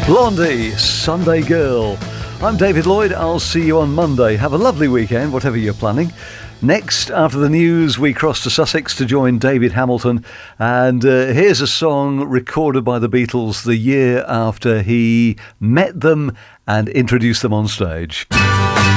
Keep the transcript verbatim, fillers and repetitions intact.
Blondie, Sunday Girl. I'm David Lloyd. I'll see you on Monday. Have a lovely weekend, whatever you're planning. Next, after the news, we cross to Sussex to join David Hamilton. And uh, here's a song recorded by the Beatles the year after he met them and introduced them on stage.